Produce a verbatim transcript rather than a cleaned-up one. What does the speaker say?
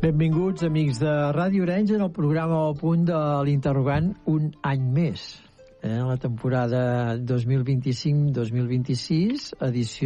Benvinguts, amics de Ràdio Arenys, en el programa Al Punt de l'Interrogant, un any més. Eh? La temporada dos mil vint-i-cinc dos mil vint-i-sis, edició